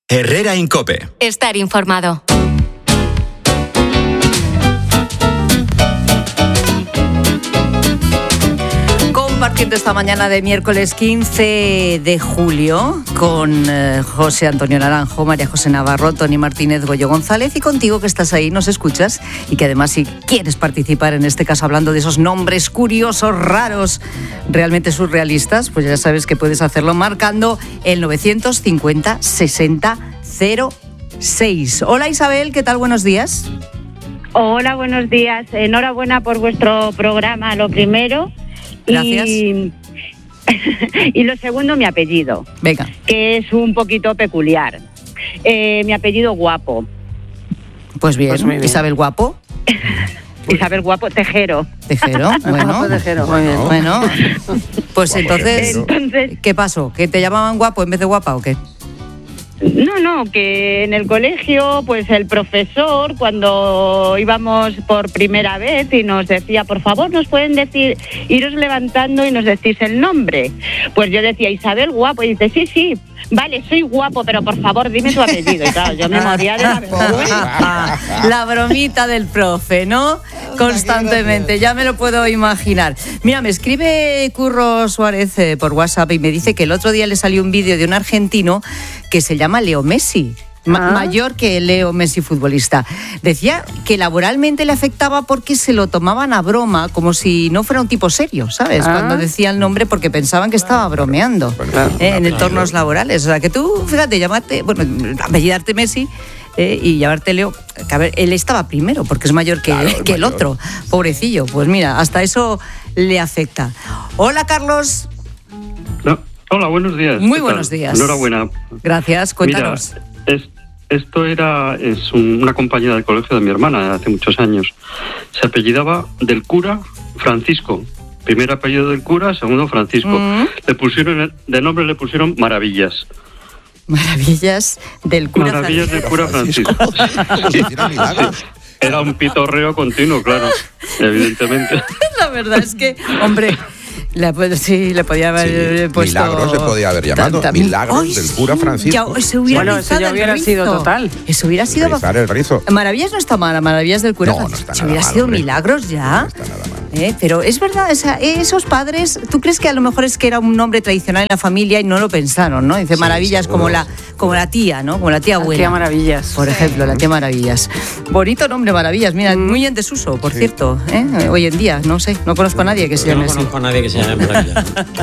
Herrera en COPE. Estar informado. Compartiendo esta mañana de miércoles 15 de julio con José Antonio Naranjo, María José Navarro, Tony Martínez, Goyo González y contigo que estás ahí, nos escuchas y que además si quieres participar en este caso hablando de esos nombres curiosos, raros, realmente surrealistas, pues ya sabes que puedes hacerlo marcando el 950 60 06. Hola Isabel, ¿qué tal? Buenos días. Hola, buenos días. Enhorabuena por vuestro programa, lo primero. Gracias. Y lo segundo, mi apellido. Venga. Que es un poquito peculiar. Mi apellido Guapo. Pues bien. Isabel Guapo. Isabel Guapo Tejero. Tejero, bueno. Tejero. Muy bien. Bueno, pues entonces, Entonces, ¿qué pasó? ¿Que te llamaban Guapo en vez de Guapa o qué? no, que en el colegio, pues el profesor, cuando íbamos por primera vez y nos decía, por favor, nos pueden decir, iros levantando y nos decís el nombre. Pues yo decía, Isabel Guapo, y dice, sí, vale, soy guapo, pero por favor, dime tu apellido. Y claro, yo me moría de la vergüenza. La bromita del profe, ¿no? Constantemente, ya me lo puedo imaginar. Mira, me escribe Curro Suárez por WhatsApp y me dice que el otro día le salió un vídeo de un argentino que se llama Leo Messi. Mayor que Leo Messi futbolista. Decía que laboralmente le afectaba porque se lo tomaban a broma, como si no fuera un tipo serio, ¿sabes? Cuando decía el nombre porque pensaban que estaba bromeando en entornos laborales. O sea, que tú, fíjate, apellidarte Messi y llamarte Leo, que a ver, él estaba primero porque es mayor que el otro. Pobrecillo, pues mira, hasta eso le afecta. Hola, Carlos. Hola, buenos días. Muy buenos días. Enhorabuena. Gracias, cuéntanos. Mira, esto es una compañera del colegio de mi hermana hace muchos años. Se apellidaba del cura Francisco. Primer apellido del cura, segundo Francisco. Le pusieron Maravillas. Maravillas del cura Maravillas del cura Francisco. Era un pitorreo continuo, claro, evidentemente. La verdad es que, hombre, le podía haber puesto... Milagros se podía haber llamado. Milagros del cura Francisco. Eso hubiera sido total. Eso hubiera sido... Rizar el rizo. Maravillas no está mal, Maravillas del cura No, Francisco. no está Si nada hubiera mal, sido hombre. Milagros ya. No está nada mal. Pero es verdad, esos padres, ¿tú crees que a lo mejor es que era un nombre tradicional en la familia y no lo pensaron, ¿no? Dice Maravillas como la tía, ¿no? Como la tía abuela. La tía Maravillas. Por ejemplo, la tía Maravillas. Bonito nombre, Maravillas. Mira, muy en desuso, por cierto. Hoy en día, no sé, no conozco a nadie que se llame así. No conozco a nadie que se llame Maravillas.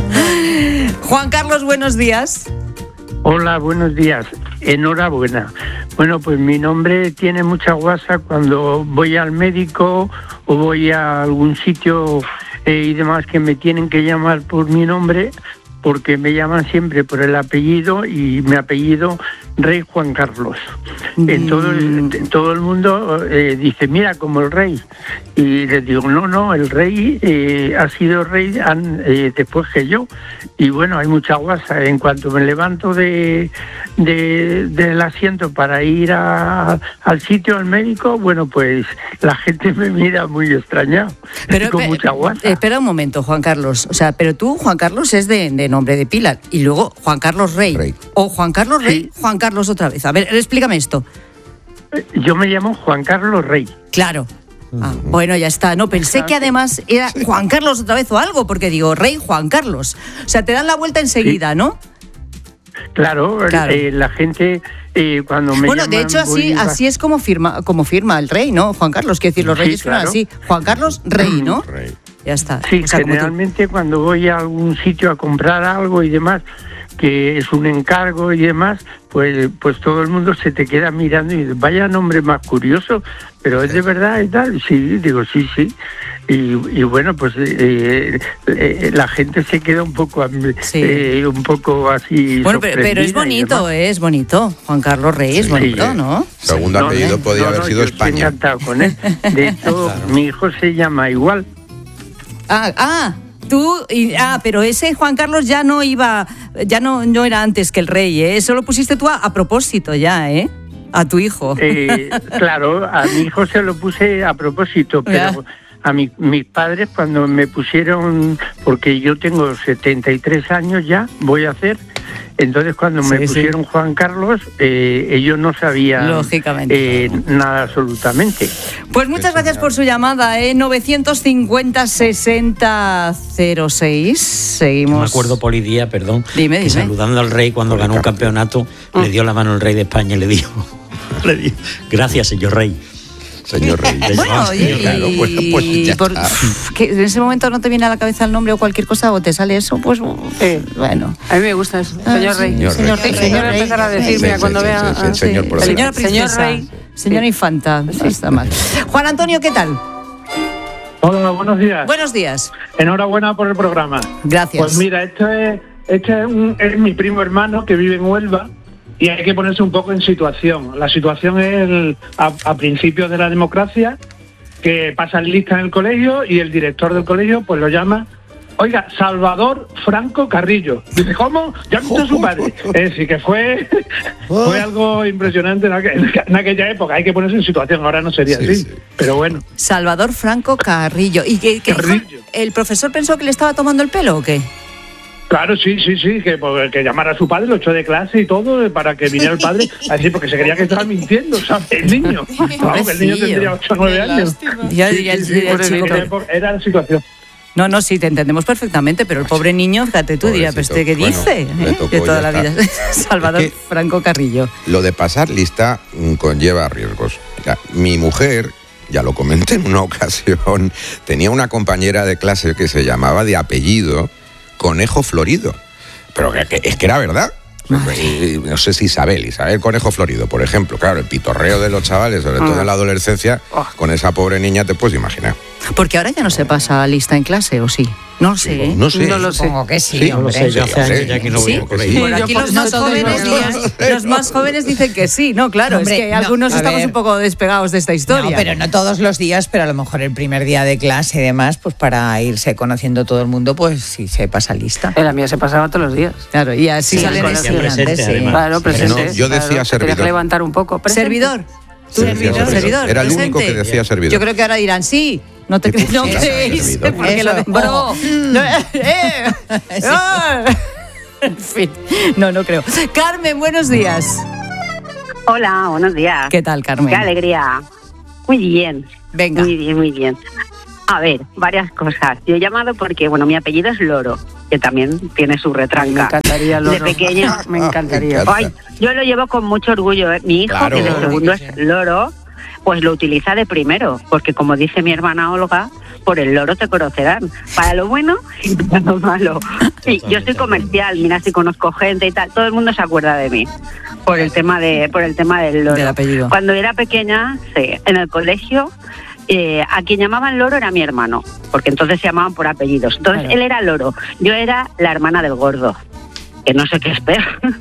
Juan Carlos, buenos días. Hola, buenos días. Enhorabuena. Bueno, pues mi nombre tiene mucha guasa cuando voy al médico o voy a algún sitio y demás que me tienen que llamar por mi nombre, porque me llaman siempre por el apellido y mi apellido Rey Juan Carlos. En todo el mundo dice, mira, como el rey. Y les digo, no, el rey ha sido rey después que yo. Y bueno, hay mucha guasa. En cuanto me levanto del asiento para ir al sitio, al médico, bueno, pues la gente me mira muy extrañado. Pero, con mucha guasa. Espera un momento, Juan Carlos. O sea, pero tú, Juan Carlos, es de nombre de pila. Y luego Juan Carlos Rey. O Juan Carlos Rey, sí. Juan Carlos otra vez. A ver, explícame esto. Yo me llamo Juan Carlos Rey. Claro. Bueno, ya está. No, pensé que además era Juan Carlos otra vez o algo, porque digo, Rey Juan Carlos. O sea, te dan la vuelta enseguida, sí. ¿no? Claro. La gente cuando me llaman, de hecho así es como firma el rey, ¿no? Juan Carlos, quiere decir, los reyes firman así. Juan Carlos Rey, ¿no? Rey. Ya está. Sí, o sea, generalmente cuando voy a algún sitio a comprar algo y demás, que es un encargo y demás, pues todo el mundo se te queda mirando y dice, vaya nombre más curioso, pero es de verdad y tal. Sí, digo, sí. Y bueno, pues la gente se queda un poco así. Bueno, pero es bonito, Juan Carlos Rey, es bonito, ¿no? Segundo apellido podía haber sido España. Estoy encantado con él. De hecho, claro. Mi hijo se llama igual. Pero ese Juan Carlos ya no era antes que el rey, ¿eh? Eso lo pusiste tú a propósito ya, ¿eh? A tu hijo. Claro, a mi hijo se lo puse a propósito, pero a mis padres cuando me pusieron, porque yo tengo 73 años ya, voy a hacer, Entonces, cuando me pusieron Juan Carlos, ellos no sabían lógicamente nada absolutamente. Pues muchas gracias por su llamada, 950-60-06. Seguimos. Me acuerdo, Polidía, perdón, dime. Que saludando al rey cuando ganó un campeonato, le dio la mano al rey de España y le dijo, gracias, señor rey. Señor rey. Bueno, ¿que en ese momento no te viene a la cabeza el nombre o cualquier cosa o te sale eso? Pues bueno. A mí me gusta eso. Señor rey. Señor rey. Voy a empezar a decir, mira, cuando vea... Señor Señora princesa. Señor rey. Señora infanta. No está mal. Juan Antonio, ¿qué tal? Hola, buenos días. Buenos días. Enhorabuena por el programa. Gracias. Pues mira, es mi primo hermano que vive en Huelva. Y hay que ponerse un poco en situación. La situación es a principios de la democracia, que pasan lista en el colegio y el director del colegio pues lo llama, oiga, Salvador Franco Carrillo. Dice, ¿cómo? Ya no está su padre. Sí que fue algo impresionante en aquella época. Hay que ponerse en situación, ahora no sería así. Sí. Pero bueno. Salvador Franco Carrillo. ¿Y qué el profesor pensó que le estaba tomando el pelo o qué? Claro, sí, que llamara a su padre, lo echó de clase y todo, para que viniera el padre, así, porque se creía que estaba mintiendo, ¿sabes? El niño. Vamos, el niño tendría 8 o 9 años. Ya diría el chico. Era la situación. No, sí, te entendemos perfectamente, pero el pobre niño, fíjate tú, diría, pues, ¿qué dice? De toda la vida. Salvador Franco Carrillo. Lo de pasar lista conlleva riesgos. Mira, mi mujer, ya lo comenté en una ocasión, tenía una compañera de clase que se llamaba de apellido Conejo Florido, pero es que era verdad. No sé si Isabel Conejo Florido, por ejemplo. Claro, el pitorreo de los chavales, sobre todo en la adolescencia, con esa pobre niña te puedes imaginar. Porque ahora ya no se pasa lista en clase, ¿o sí? No lo sé. No sé. No lo sé. Supongo que sí, hombre. No lo sé, yo hace años ya que no voy a colegio. Bueno, aquí los más jóvenes dicen que sí. No, claro, hombre, es que algunos estamos un poco despegados de esta historia. No, pero no todos los días, pero a lo mejor el primer día de clase y demás, pues para irse conociendo todo el mundo, pues sí se pasa lista. La mía se pasaba todos los días. Claro, y así salen presente. Claro, presente. No, yo decía servidor. Tenías que levantar un poco. ¿Servidor? Servidor. Era el único que decía servidor. Yo creo que ahora dirán sí. No te creéis. Porque lo de bro. En fin, no creo. Carmen, buenos días. Hola, buenos días. ¿Qué tal, Carmen? Qué alegría. Muy bien. Venga. Muy bien. A ver, varias cosas. Yo he llamado porque, mi apellido es Loro, que también tiene su retranca. Me encantaría Loro. De pequeño. Me encantaría. Ay, yo lo llevo con mucho orgullo. Mi hijo, que de segundo es Loro, pues lo utiliza de primero, porque como dice mi hermana Olga, por el loro te conocerán, para lo bueno y para lo malo. Sí, yo soy comercial, mira, si conozco gente y tal, todo el mundo se acuerda de mí por el tema del loro. Del apellido. Cuando era pequeña, sí, en el colegio, a quien llamaban Loro era mi hermano, porque entonces se llamaban por apellidos. Entonces él era Loro, yo era la hermana del gordo, que no sé qué es peor.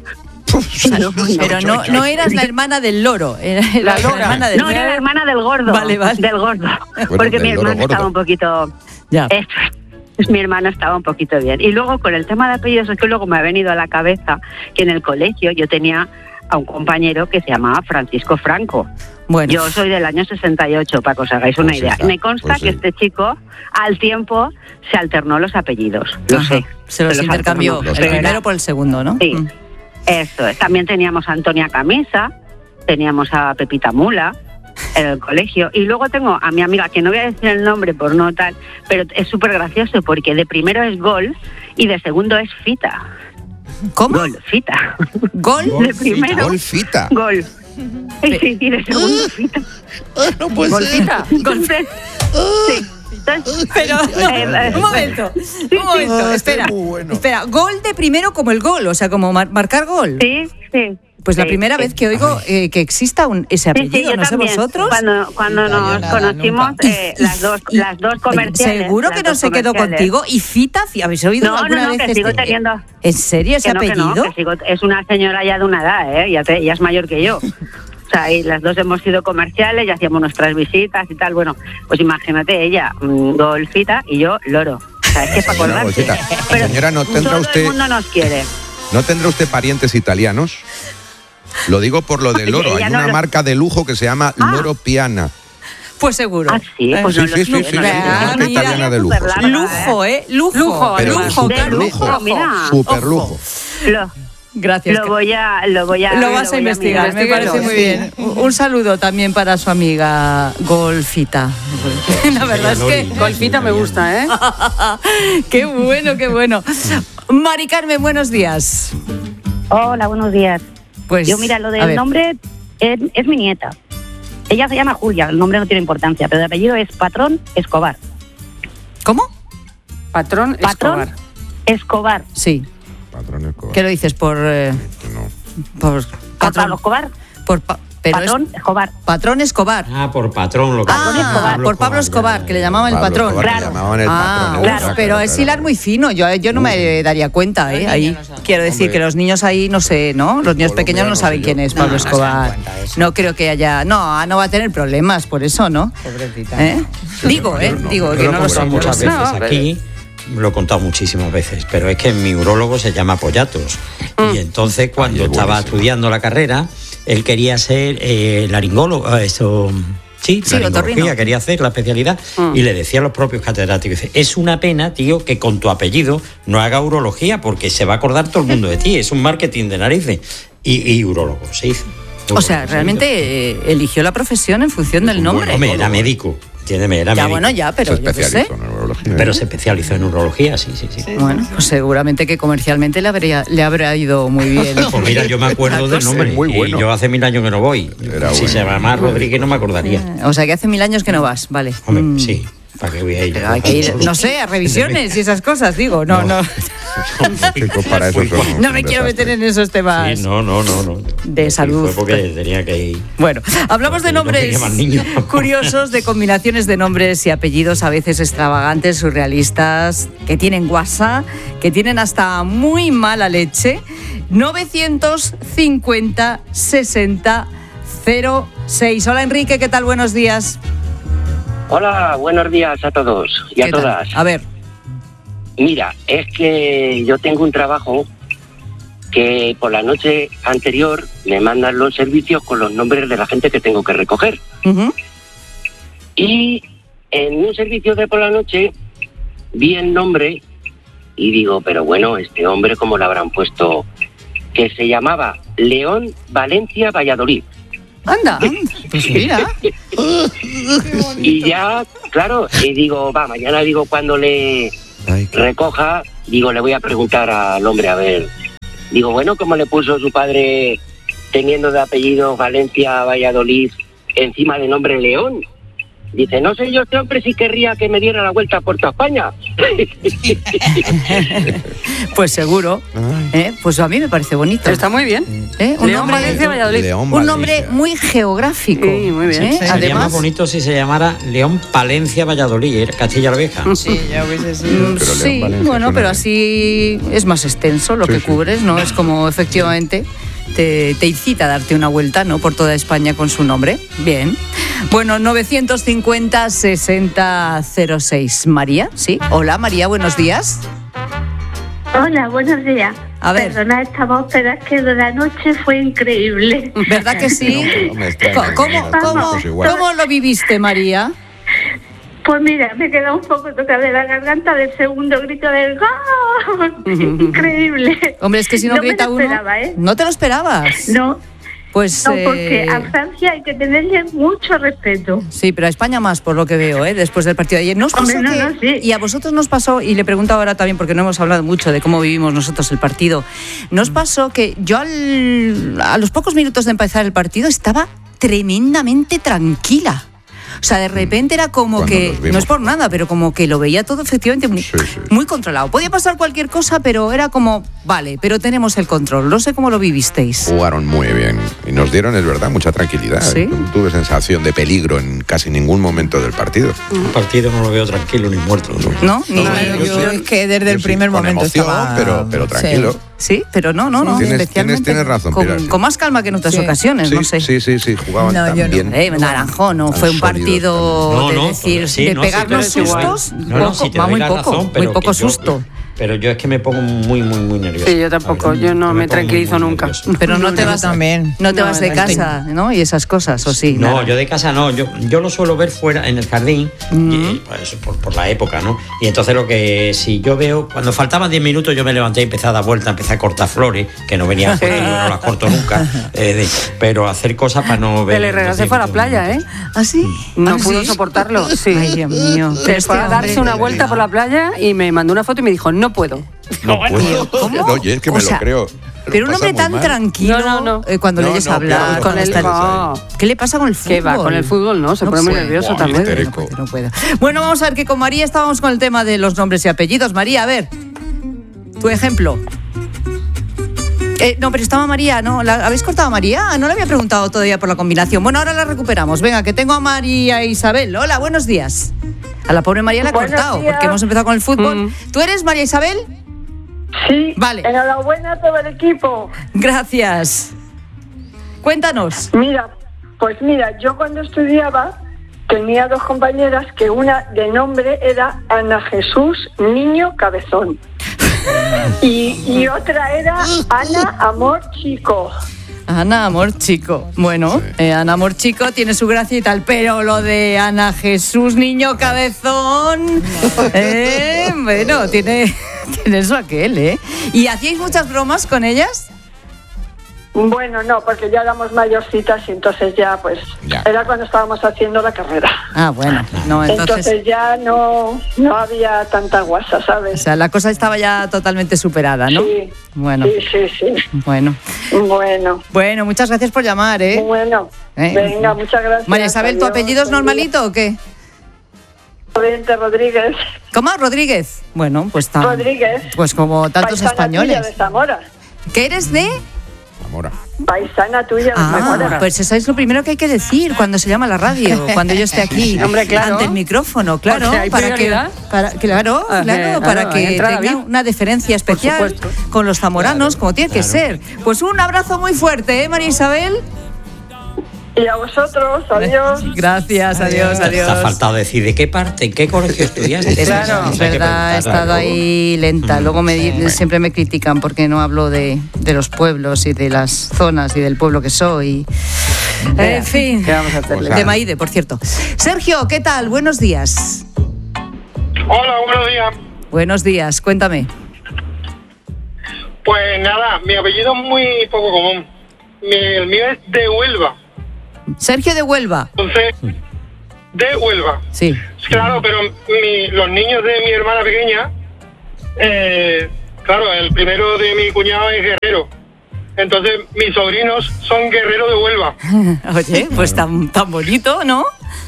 Pero no eras la hermana del loro, era la hermana del... No, era la hermana del gordo. Vale. Del gordo. Porque mi hermano estaba un poquito... Ya. Mi hermano estaba un poquito bien. Y luego con el tema de apellidos, es que luego me ha venido a la cabeza que en el colegio yo tenía a un compañero que se llamaba Francisco Franco. Bueno. Yo soy del año 68, para que os hagáis una idea. Me consta que este chico, al tiempo, se alternó los apellidos. Lo sé. Se los intercambió, el primero por el segundo, ¿no? Sí. Eso es. También teníamos a Antonia Camisa, teníamos a Pepita Mula en el colegio. Y luego tengo a mi amiga, que no voy a decir el nombre por no tal, pero es súper gracioso porque de primero es Gol y de segundo es Fita. ¿Cómo? Gol, Fita. ¿Gol? De primero. Gol, Fita. Gol. Sí, y de segundo Fita. No puede Gol, ser. Fita. Entonces, sí. Pero un momento, espera, espera, gol de primero como el gol, o sea, como marcar gol. Sí. Pues la primera vez que oigo que exista ese apellido, sí, no sé también. Vosotros. Cuando nos conocimos, las dos comerciales. ¿Seguro que no se quedó contigo? ¿Y Fita? ¿Habéis oído alguna vez? Que sigo teniendo. ¿En serio ese apellido? Es una señora ya de una edad, ya es mayor que yo. O sea, y las dos hemos sido comerciales y hacíamos nuestras visitas y tal. Bueno, pues imagínate, ella, Golfita, y yo, Loro. O sea, es que para acordarse. Pero señora, ¿no tendrá todo el mundo nos quiere. ¿No tendrá usted parientes italianos? Lo digo por lo del loro. Hay una marca de lujo que se llama Loro Piana. Pues seguro. Ah, sí, pues sí, marca italiana de lujo. Lujo, Lujo. Pero lujo, super lujo, mira. Super lujo. Gracias. Lo vas a investigar, me parece muy bien. Un saludo también para su amiga Golfita. La verdad es que Golfita me gusta, ¿eh? Qué bueno, qué bueno. Mari Carmen, buenos días. Hola, buenos días. Pues, yo, mira, lo del nombre es mi nieta. Ella se llama Julia, el nombre no tiene importancia, pero el apellido es Patrón Escobar. ¿Cómo? Patrón Escobar. Sí. Patrón Escobar. ¿Qué lo dices? Por Pablo Escobar. Patrón Escobar. Patrón Escobar. Por patrón. Lo que por Pablo Escobar, que le llamaban el patrón. Escobar, claro. Llamaban el patrón, claro, pero es hilar muy fino. Yo no me daría cuenta, ahí. Quiero decir que los niños ahí, no sé, ¿no? Los niños pequeños no saben quién es Pablo Escobar. No creo que haya... No va a tener problemas por eso, ¿no? Pobrecita. Digo que no lo sé. Muchas veces aquí... Lo he contado muchísimas veces, pero es que mi urólogo se llama Pollatos. Y entonces cuando estaba estudiando la carrera, él quería ser laringólogo, laringología, quería hacer la especialidad, y le decía a los propios catedráticos, dice, es una pena, tío, que con tu apellido no haga urología, porque se va a acordar todo el mundo de ti, es un marketing de narices. Y urólogo se hizo. O sea, realmente eligió la profesión en función del nombre. Hombre, era médico. Entiéndeme, era médico. Bueno, pero yo qué sé. Pero se especializó en urología, sí. Bueno, pues seguramente que comercialmente le habrá ido muy bien. Pues mira, yo me acuerdo del nombre. Muy bueno. Y yo hace 1000 años que no voy. Si se llama Rodríguez no me acordaría. O sea, que hace 1000 años que no vas, vale. Hombre, sí. ¿Para qué voy a ir? Pero hay que ir, no sé, a revisiones y esas cosas, digo. No. Para eso no me quiero meter en esos temas. Sí, no. De salud. Fue porque tenía que ir. Bueno, hablamos de nombres curiosos, de combinaciones de nombres y apellidos a veces extravagantes, surrealistas, que tienen guasa, que tienen hasta muy mala leche. 950 60 06. Hola, Enrique, ¿qué tal? Buenos días. Hola, buenos días a todos y a todas. A ver. Mira, es que yo tengo un trabajo que por la noche anterior me mandan los servicios con los nombres de la gente que tengo que recoger. Y en un servicio de por la noche vi el nombre y digo, pero bueno, este hombre, ¿cómo le habrán puesto? Que se llamaba León Valencia Valladolid. Anda, pues mira. Y ya, claro, y digo, mañana cuando le recoja, le voy a preguntar al hombre, a ver. Digo, bueno, ¿cómo le puso su padre teniendo de apellido Valencia Valladolid encima del nombre León? Dice, no sé yo, este hombre sí querría que me diera la vuelta por toda España. Pues seguro. Pues a mí me parece bonito. Está muy bien. Un nombre, Valencia Valladolid. Un nombre muy geográfico. Sí, muy bien. Sería más bonito si se llamara León Palencia Valladolid, Castilla la Vieja. Sí, ya hubiese sido. Sí, bueno, pero así es más extenso lo que cubres, ¿no? Es como efectivamente... Te incita a darte una vuelta, ¿no? Por toda España con su nombre. Bien. Bueno, 950 60 06. María, ¿sí? Hola, María, buenos días. Hola, buenos días. A ver. Perdona esta voz, pero es que de la noche fue increíble. ¿Verdad que sí? ¿Cómo lo viviste, María? Pues mira, me quedó un poco tocada de la garganta del segundo grito del ¡gol! Increíble. Hombre, es que si no grita uno... ¿No te lo esperabas? No. Pues, no, porque a Francia hay que tenerle mucho respeto. Sí, pero a España más, por lo que veo, después del partido de ayer. ¿Nos pasó sí. Y a vosotros nos pasó, y le pregunto ahora también, porque no hemos hablado mucho de cómo vivimos nosotros el partido, nos pasó que yo a los pocos minutos de empezar el partido estaba tremendamente tranquila. O sea, de repente era como que, no es por nada, pero como que lo veía todo efectivamente muy controlado. Podía pasar cualquier cosa, pero era como, vale, pero tenemos el control. No sé cómo lo vivisteis. Jugaron muy bien y nos dieron, es verdad, mucha tranquilidad. ¿Sí? No tuve sensación de peligro en casi ningún momento del partido. El partido no lo veo tranquilo ni muerto. ¿No? Yo es que desde el primer momento emoción, estaba... pero tranquilo. Sí, pero no. Tienes razón, con más calma que en otras ocasiones, no sé. Sí, jugaban tan bien. Naranjo, no fue un partido de pegarnos sustos. Muy poco susto. pero yo es que me pongo muy nervioso. Sí, yo tampoco, yo no me tranquilizo nunca. Pero no te vas también. No te vas de casa, ¿no? Y esas cosas, ¿o sí? No, Nada. yo de casa no, yo lo suelo ver fuera, en el jardín, y, pues, por la época, ¿no? Y entonces si yo veo, cuando faltaban 10 minutos yo me levanté y empecé a dar vueltas, empecé a cortar flores, que no venían por ahí, yo no las corto nunca, pero hacer cosas para no ver... El Herrera se fue a la playa, ¿eh? ¿Ah, sí? No ¿Ah, pudo sí? soportarlo, sí. Ay, Dios mío. Se fue a darse una vuelta por la playa y me mandó una foto y me dijo, no puedo. No puedo. ¿Cómo? Oye, es que me lo creo. Pero un hombre tan tranquilo cuando le oyes hablar con él. ¿Qué le pasa con el fútbol? ¿Qué va? Con el fútbol no, se pone muy nervioso también. No puedo. Bueno, vamos a ver que con María estábamos con el tema de los nombres y apellidos. María, a ver, tu ejemplo. No, pero estaba María, ¿no? ¿Habéis cortado a María? No le había preguntado todavía por la combinación. Bueno, ahora la recuperamos. Venga, que tengo a María Isabel. Hola, buenos días. A la pobre María la he cortado porque hemos empezado con el fútbol. ¿Tú eres María Isabel? Sí. Vale. Enhorabuena a todo el equipo. Gracias. Cuéntanos. Mira, yo cuando estudiaba tenía 2 compañeras que una de nombre era Ana Jesús Niño Cabezón. Y otra era Ana Amor Chico. Ana Amor Chico. Bueno, Ana Amor Chico tiene su gracia y tal, pero lo de Ana Jesús Niño Cabezón, bueno, tiene eso aquel, ¿eh? ¿Y hacíais muchas bromas con ellas? Bueno, no, porque ya éramos mayorcitas y entonces ya, era cuando estábamos haciendo la carrera. Ah, bueno, no, entonces ya no había tanta guasa, ¿sabes? O sea, la cosa estaba ya totalmente superada, ¿no? Sí. Bueno. Sí. Bueno, muchas gracias por llamar, ¿eh? Bueno, venga, muchas gracias. María Isabel, ¿tu apellido es normalito o qué? Rodríguez. ¿Cómo? ¿Rodríguez? Bueno, pues Rodríguez. Pues como tantos paisana españoles. Tuya de Zamora. ¿Qué eres de? Zamora. Paisana tuya de Zamora. Pues eso es lo primero que hay que decir cuando se llama la radio, cuando yo esté aquí, hombre, claro, ante el micrófono, claro, para que tenga una deferencia especial con los zamoranos, como tiene que ser. Pues un abrazo muy fuerte, ¿eh, María Isabel? Y a vosotros, adiós. Gracias, adiós. Te ha faltado decir de qué parte, en qué colegio estudiaste. Claro, es verdad, he estado ahí lenta. Luego siempre me critican porque no hablo de los pueblos y de las zonas y del pueblo que soy. En fin, de Maide, por cierto. Sergio, ¿qué tal? Buenos días. Hola, buenos días. Buenos días, cuéntame. Pues nada, mi apellido es muy poco común. El mío es de Huelva. Sergio de Huelva. Entonces, de Huelva. Sí. Claro, pero los niños de mi hermana pequeña, claro, el primero de mi cuñado es guerrero. Entonces, mis sobrinos son guerreros de Huelva. Oye, pues tan bonito, ¿no?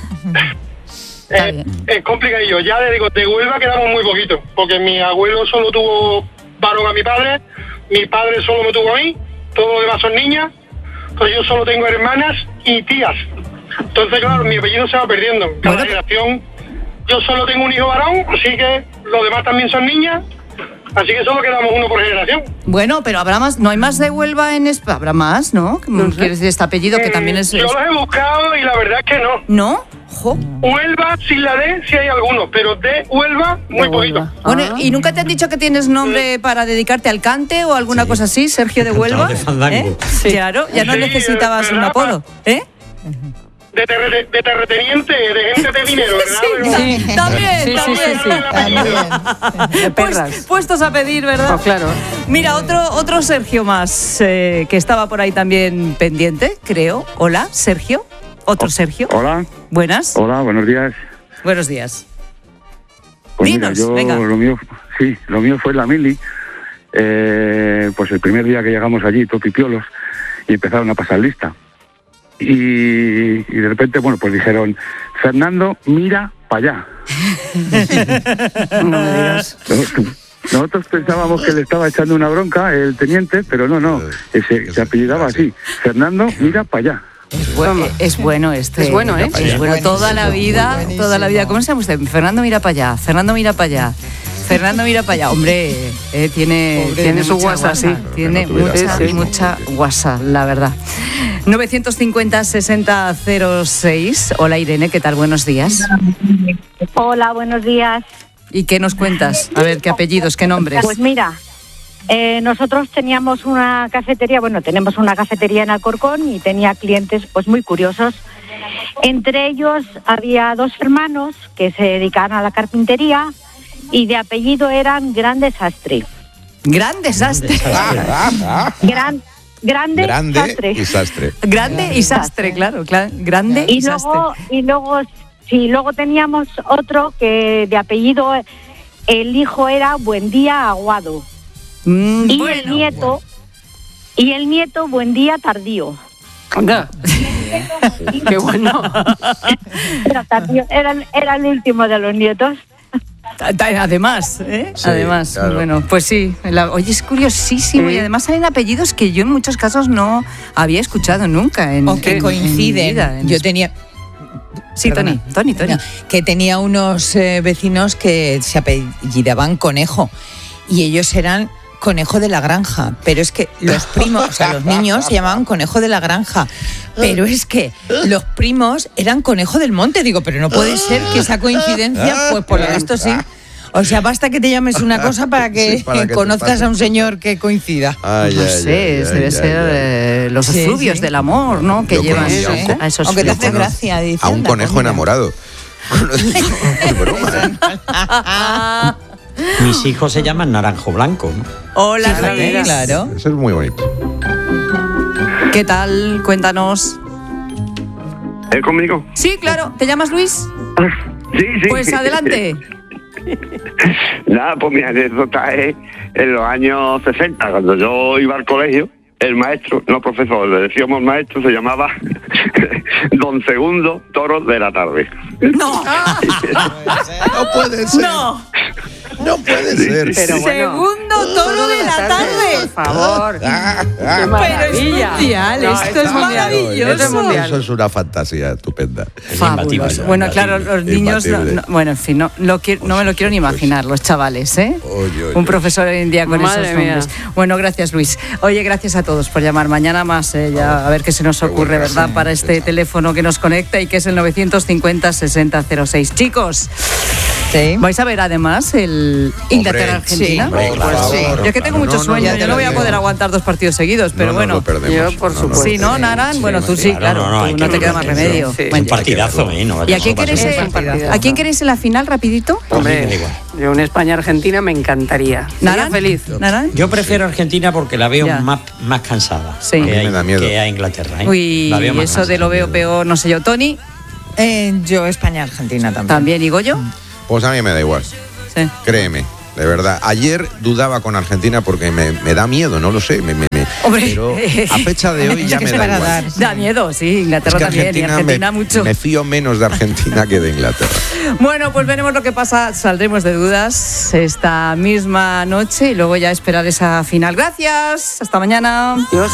Es complicadillo. Ya le digo, de Huelva quedamos muy poquito, porque mi abuelo solo tuvo varón a mi padre solo me tuvo a mí, todos los demás son niñas. Pues yo solo tengo hermanas y tías. Entonces, claro, mi apellido se va perdiendo. Cada generación, yo solo tengo un hijo varón, así que los demás también son niñas. Así que solo quedamos uno por generación. Bueno, pero habrá más, no hay más de Huelva en España. Habrá más, ¿no? ¿Quieres decir este apellido que también es? Yo los he buscado y la verdad es que no. ¿No? Jo. Huelva, sin la D, sí hay algunos, pero de Huelva, muy poquito. Bueno, ¿y nunca te han dicho que tienes nombre para dedicarte al cante o alguna cosa así, Sergio de Huelva? Sí. Claro, ya no necesitabas un apodo, ¿eh? De terrateniente, de gente de dinero, ¿verdad? Sí, también. Puestos a pedir, ¿verdad? Oh, claro. Mira, otro Sergio más que estaba por ahí también pendiente, creo. Hola, Sergio. Otro Sergio. Hola. Buenas. Hola, buenos días. Buenos días. Pues dinos, mira, venga. Lo mío fue la mili. Pues el primer día que llegamos allí, topipiolos, y empezaron a pasar lista. Y de repente, bueno, pues dijeron, Fernando, mira para allá. No me digas. Nosotros pensábamos que le estaba echando una bronca el teniente, pero no, se apellidaba así, Fernando, mira para allá. Es bueno este. Es bueno, ¿eh? Es bueno toda la vida. ¿Cómo se llama usted? Fernando mira para allá. Fernando mira para allá. Hombre, tiene su guasa, sí. Tiene mucha guasa, la verdad. 950-6006. Hola, Irene, ¿qué tal? Buenos días. Hola, buenos días. ¿Y qué nos cuentas? A ver, ¿qué apellidos, qué nombres? Pues mira, nosotros teníamos una cafetería, tenemos una cafetería en Alcorcón y tenía clientes pues muy curiosos. Entre ellos había 2 hermanos que se dedicaban a la carpintería y de apellido eran Gran Desastre. Gran Desastre. Grande Sastre. Y Sastre. Grande y Sastre, claro. Grande y Sastre. Luego teníamos otro que de apellido, el hijo era Buendía Aguado. Y el nieto Buendía Tardío. Anda. Qué bueno. Era el último de los nietos. Además, Sí, además, claro. bueno, pues sí. Oye, es curiosísimo y además hay apellidos que yo en muchos casos no había escuchado nunca. O que coinciden. Yo tenía... Sí, Perdona. Tony. No, que tenía unos vecinos que se apellidaban Conejo y ellos eran Conejo de la Granja, pero es que los primos, o sea, los niños se llamaban Conejo de la Granja, pero es que los primos eran Conejo del Monte. Digo, pero no puede ser que esa coincidencia, pues por lo visto sí. O sea, basta que te llames una cosa para que, conozcas a un señor que coincida. Debe ser los efluvios del amor, ¿no? Que Yo llevan conocí a esos Aunque te hace flecos. gracia. A un conejo enamorado. Mis hijos se llaman Naranjo Blanco, ¿no? Hola, Sí, Luis. claro. Eso es muy bonito. ¿Qué tal? Cuéntanos. ¿Es conmigo? Sí, claro. ¿Te llamas Luis? Sí. Pues adelante. Nada, pues mi anécdota es en los años 60, cuando yo iba al colegio, el maestro, no profesor, le decíamos maestro, se llamaba Don Segundo Toro de la Tarde. No. No puede ser. No puede ser. Pero bueno. Segundo toro de la tarde. Por favor. Qué Pero es maravilla. mundial, No, esto es maravilloso. Esto es mundial. Eso es una fantasía estupenda. Fabuloso. Bueno, claro, los niños, bueno, en fin, no me lo quiero ni imaginar, los chavales, ¿eh? Un profesor hoy en día con Madre esos mía. nombres. Bueno, gracias, Luis. Oye, gracias a todos por llamar. Mañana más, ya a ver qué se nos ocurre, ¿verdad? Para este teléfono que nos conecta y que es el 950-6006. Chicos, ¿vais a ver además el Inglaterra-Argentina? Sí, claro. Yo es que tengo mucho sueño, yo no voy a poder aguantar 2 partidos seguidos, pero bueno. Yo, por supuesto. Sí, ¿no, Naran? Bueno, tú sí, claro, tú no te queda más remedio. Un partidazo, ¿eh? ¿Y a quién queréis en la final, rapidito? Hombre, yo una España-Argentina me encantaría. ¿Naran? Sería feliz. ¿Naran? Yo prefiero Argentina porque la veo Ya. más cansada Sí. que, Me da miedo. que a Inglaterra. ¿eh? Uy, La veo más eso de lo veo peor, no sé yo. Tony, Yo España-Argentina también. también. ¿Y Goyo? Pues a mí me da igual. Sí. Créeme, de verdad. Ayer dudaba con Argentina porque me da miedo, no lo sé. Hombre. Pero a fecha de hoy ya me da igual. Da miedo, sí, Inglaterra Es que también y Argentina mucho. me fío menos de Argentina que de Inglaterra. Bueno, pues veremos lo que pasa, saldremos de dudas esta misma noche y luego ya esperar esa final. Gracias, hasta mañana. Dios.